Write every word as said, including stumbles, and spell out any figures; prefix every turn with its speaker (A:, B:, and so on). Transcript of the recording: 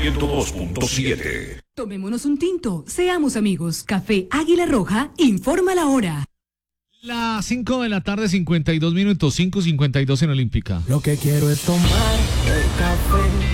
A: ciento dos punto siete.
B: Tomémonos un tinto, seamos amigos. Café Águila Roja, informa la hora.
C: Las cinco de la tarde, cincuenta y dos minutos, cinco cincuenta y dos en Olímpica.
D: Lo que quiero es tomar el café